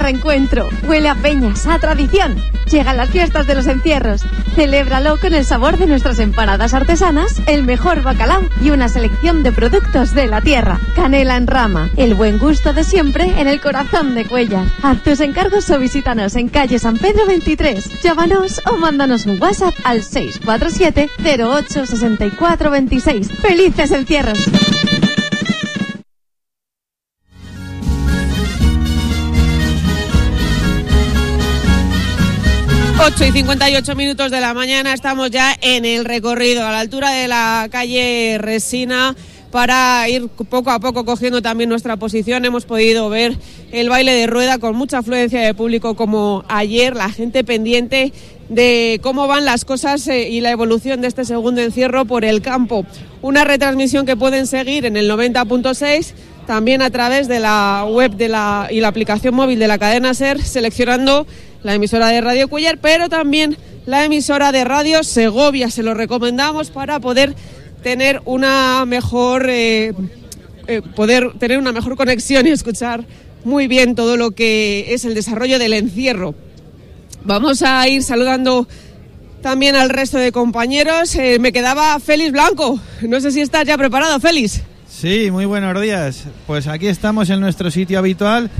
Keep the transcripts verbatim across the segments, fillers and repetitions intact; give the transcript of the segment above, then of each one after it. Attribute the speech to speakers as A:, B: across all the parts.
A: reencuentro. Huele a peñas, a tradición. Llegan las fiestas de los encierros. Celébralo con el sabor de nuestras empanadas artesanas, el mejor bacalao y una selección de productos de la tierra. Canela en rama, el buen gusto de siempre en el corazón de Cuéllar. Haz tus encargos o visítanos en calle San Pedro veintitrés. Llámanos o mándanos un WhatsApp al seis cuatro siete cero ocho seis cuatro dos seis. ¡Felices encierros!
B: ocho y cincuenta y ocho minutos de la mañana, estamos ya en el recorrido a la altura de la calle Resina para ir poco a poco cogiendo también nuestra posición. Hemos podido ver el baile de rueda con mucha afluencia de público como ayer, la gente pendiente de cómo van las cosas eh, y la evolución de este segundo encierro por el campo. Una retransmisión que pueden seguir en el noventa punto seis, también a través de la web de la y la aplicación móvil de la cadena SER, seleccionando la emisora de Radio Cuéllar, pero también la emisora de Radio Segovia. Se lo recomendamos para poder tener una mejor eh, eh, poder tener una mejor conexión y escuchar muy bien todo lo que es el desarrollo del encierro. Vamos a ir saludando también al resto de compañeros. Eh, me quedaba Félix Blanco. No sé si estás ya preparado, Félix.
C: Sí, muy buenos días. Pues aquí estamos en nuestro sitio habitual.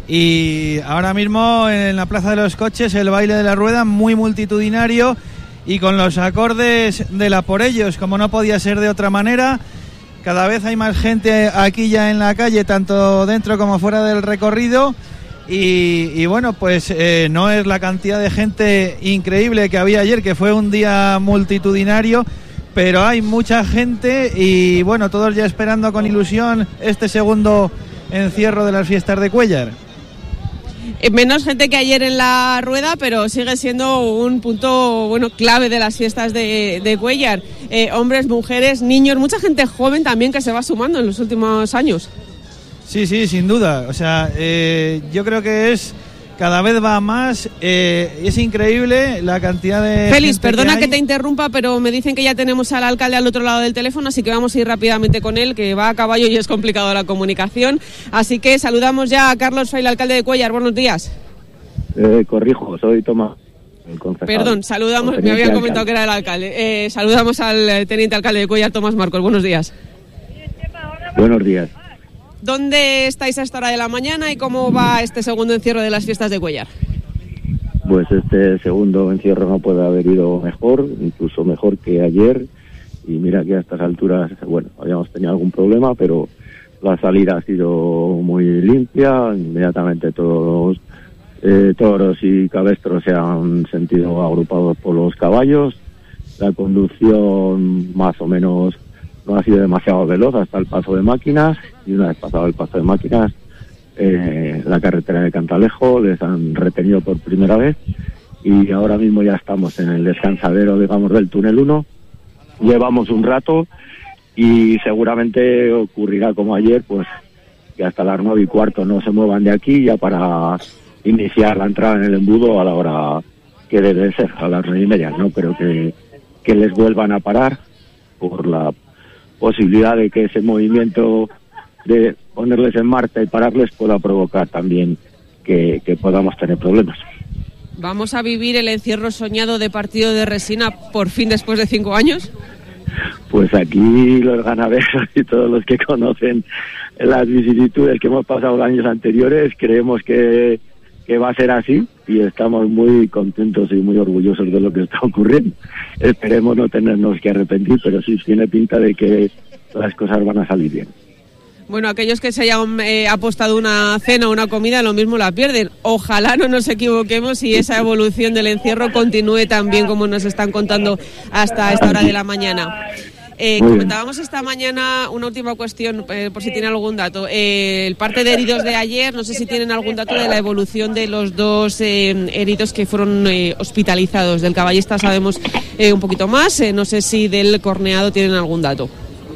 C: Y ahora mismo en la Plaza de los Coches el baile de la rueda muy multitudinario y con los acordes de la Por Ellos, como no podía ser de otra manera. Cada vez hay más gente aquí ya en la calle, tanto dentro como fuera del recorrido. Y, y bueno, pues eh, no es la cantidad de gente increíble que había ayer, que fue un día multitudinario, pero hay mucha gente y bueno, todos ya esperando con ilusión este segundo encierro de las fiestas de Cuéllar.
B: Menos gente que ayer en la rueda, pero sigue siendo un punto bueno clave de las fiestas de, de Cuéllar. Eh, hombres, mujeres, niños, mucha gente joven también que se va sumando en los últimos años.
C: Sí, sí, sin duda. O sea, eh, yo creo que es cada vez va más. Eh, es increíble la cantidad de.
B: Félix, perdona
C: que,
B: que te interrumpa, pero me dicen que ya tenemos al alcalde al otro lado del teléfono, así que vamos a ir rápidamente con él, que va a caballo y es complicado la comunicación. Así que saludamos ya a Carlos Fraile, alcalde de Cuéllar. Buenos días.
D: Eh, corrijo, soy Tomás.
B: Perdón, saludamos, me habían comentado alcalde. Que era el alcalde. Eh, saludamos al teniente alcalde de Cuéllar, Tomás Marcos. Buenos días.
D: Buenos días.
B: ¿Dónde estáis a esta hora de la mañana y cómo va este segundo encierro de las fiestas de Cuéllar?
D: Pues este segundo encierro no puede haber ido mejor, incluso mejor que ayer. Y mira que a estas alturas, bueno, habíamos tenido algún problema, pero la salida ha sido muy limpia. Inmediatamente todos eh, toros y cabestros se han sentido agrupados por los caballos. La conducción más o menos no ha sido demasiado veloz hasta el paso de máquinas, y una vez pasado el paso de máquinas, eh, la carretera de Cantalejo les han retenido por primera vez, y ahora mismo ya estamos en el descansadero, digamos, del túnel uno. Llevamos un rato y seguramente ocurrirá como ayer, pues que hasta las nueve y cuarto no se muevan de aquí, ya para iniciar la entrada en el embudo a la hora que debe ser, a las nueve y media. No creo que, que les vuelvan a parar por la posibilidad de que ese movimiento de ponerles en marcha y pararles pueda provocar también que, que podamos tener problemas.
B: ¿Vamos a vivir el encierro soñado de partido de Resina por fin después de cinco años?
D: Pues aquí los ganaderos y todos los que conocen las vicisitudes que hemos pasado años anteriores creemos que, que va a ser así, y estamos muy contentos y muy orgullosos de lo que está ocurriendo. Esperemos no tenernos que arrepentir, pero sí tiene pinta de que las cosas van a salir bien.
B: Bueno, aquellos que se hayan eh, apostado una cena o una comida, lo mismo la pierden. Ojalá no nos equivoquemos y esa evolución del encierro continúe tan bien como nos están contando hasta esta hora de la mañana. Eh, comentábamos esta mañana una última cuestión, eh, por si tiene algún dato. Eh, el parte de heridos de ayer, no sé si tienen algún dato de la evolución de los dos eh, heridos que fueron eh, hospitalizados. Del caballista sabemos eh, un poquito más, eh, no sé si del corneado tienen algún dato.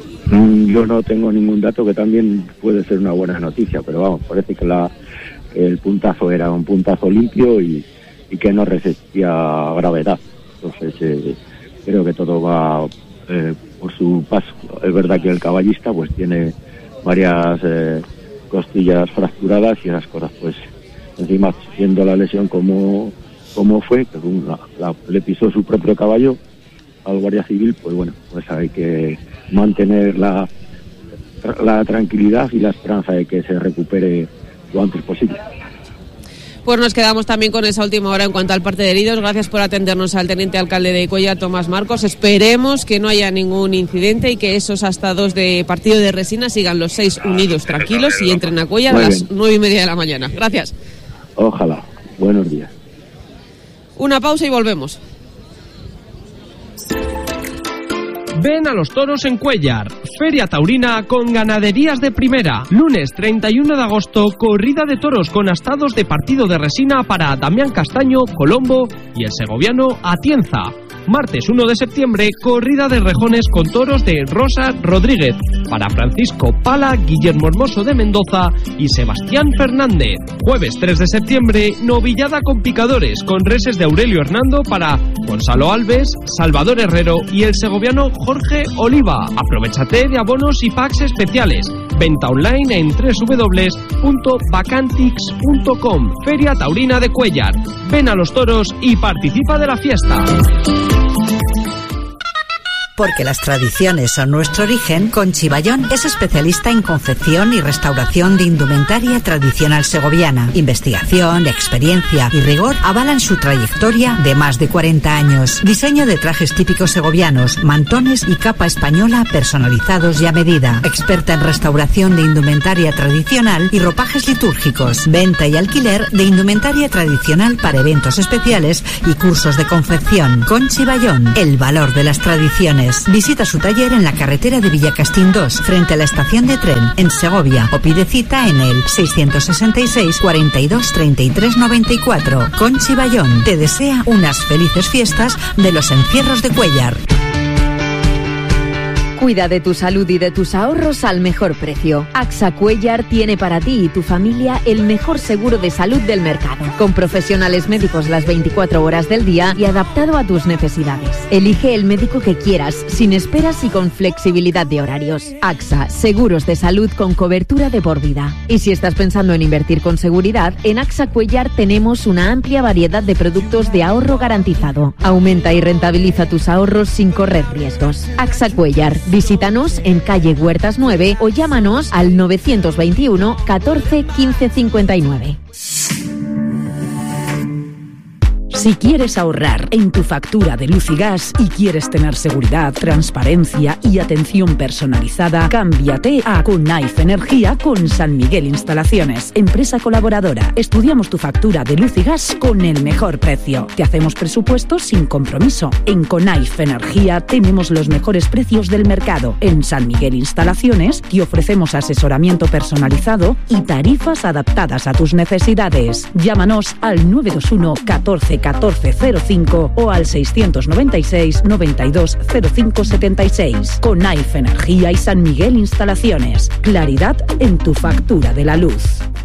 D: Yo no tengo ningún dato, que también puede ser una buena noticia, pero vamos, parece que la, el puntazo era un puntazo limpio y, y que no resistía gravedad. Entonces eh, creo que todo va eh, por su paso. Es verdad que el caballista pues tiene varias eh, costillas fracturadas y esas cosas pues encima siendo la lesión como, como fue, que la, la, le pisó su propio caballo al guardia civil, pues bueno, pues hay que mantener la, la tranquilidad y la esperanza de que se recupere lo antes posible.
B: Pues nos quedamos también con esa última hora en cuanto al parte de heridos. Gracias por atendernos al teniente alcalde de Cuéllar, Tomás Marcos. Esperemos que no haya ningún incidente y que esos hasta dos de partido de Resina sigan los seis unidos tranquilos y entren a Cuéllar a las nueve y media de la mañana. Gracias.
D: Ojalá. Buenos días.
B: Una pausa y volvemos.
E: Ven a los toros en Cuéllar, Feria Taurina con ganaderías de primera. Lunes treinta y uno de agosto, corrida de toros con astados de partido de Resina para Damián Castaño, Colombo y el segoviano Atienza. Martes uno de septiembre, corrida de rejones con toros de Rosa Rodríguez para Francisco Pala, Guillermo Hermoso de Mendoza y Sebastián Fernández. Jueves tres de septiembre, novillada con picadores con reses de Aurelio Hernando para Gonzalo Alves, Salvador Herrero y el segoviano Jorge Oliva. Aprovechate de abonos y packs especiales. Venta online en doble u doble u doble u punto vacantix punto com. Feria Taurina de Cuéllar. Ven a los toros y participa de la fiesta.
F: Porque las tradiciones son nuestro origen, Conchi Bayón es especialista en confección y restauración de indumentaria tradicional segoviana. Investigación, experiencia y rigor avalan su trayectoria de más de cuarenta años. Diseño de trajes típicos segovianos, mantones y capa española personalizados y a medida. Experta en restauración de indumentaria tradicional y ropajes litúrgicos. Venta y alquiler de indumentaria tradicional para eventos especiales y cursos de confección. Conchi Bayón, el valor de las tradiciones. Visita su taller en la carretera de Villacastín dos, frente a la estación de tren, en Segovia, o pide cita en el seiscientos sesenta y seis, cuarenta y dos, treinta y tres noventa y cuatro. Conchi Bayón te desea unas felices fiestas de los encierros de Cuéllar.
G: Cuida de tu salud y de tus ahorros al mejor precio. AXA Cuéllar tiene para ti y tu familia el mejor seguro de salud del mercado, con profesionales médicos las veinticuatro horas del día y adaptado a tus necesidades. Elige el médico que quieras, sin esperas y con flexibilidad de horarios. AXA, seguros de salud con cobertura de por vida. Y si estás pensando en invertir con seguridad, en AXA Cuéllar tenemos una amplia variedad de productos de ahorro garantizado. Aumenta y rentabiliza tus ahorros sin correr riesgos. AXA Cuéllar. Visítanos en calle Huertas nueve o llámanos al novecientos veintiuno catorce quince cincuenta y nueve.
H: Si quieres ahorrar en tu factura de luz y gas y quieres tener seguridad, transparencia y atención personalizada, cámbiate a Conaife Energía con San Miguel Instalaciones, empresa colaboradora. Estudiamos tu factura de luz y gas con el mejor precio. Te hacemos presupuestos sin compromiso. En Conaife Energía tenemos los mejores precios del mercado. En San Miguel Instalaciones te ofrecemos asesoramiento personalizado y tarifas adaptadas a tus necesidades. Llámanos al nueve dos uno catorce catorce cero cinco o al seiscientos noventa y seis noventa y dos cero cinco setenta y seis. Conaife Energía y San Miguel Instalaciones. Claridad en tu factura de la luz.